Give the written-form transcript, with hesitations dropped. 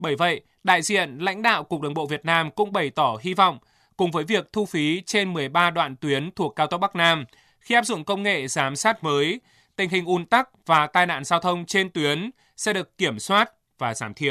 Bởi vậy, đại diện lãnh đạo Cục Đường bộ Việt Nam cũng bày tỏ hy vọng, cùng với việc thu phí trên 13 đoạn tuyến thuộc cao tốc Bắc Nam, khi áp dụng công nghệ giám sát mới, tình hình ùn tắc và tai nạn giao thông trên tuyến sẽ được kiểm soát và giảm thiểu.